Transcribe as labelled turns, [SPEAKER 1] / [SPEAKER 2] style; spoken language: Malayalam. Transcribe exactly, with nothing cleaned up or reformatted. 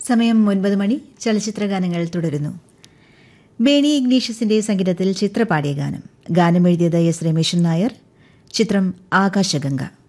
[SPEAKER 1] സമയം ഒൻപത് മണി. ചലച്ചിത്ര ഗാനങ്ങൾ തുടരുന്നു. ബേണി ഇഗ്നീഷ്യസിന്റെ സംഗീതത്തിൽ ചിത്ര പാടിയ ഗാനം. ഗാനം എഴുതിയത് എസ് രമേശൻ നായർ. ചിത്രം ആകാശഗംഗ.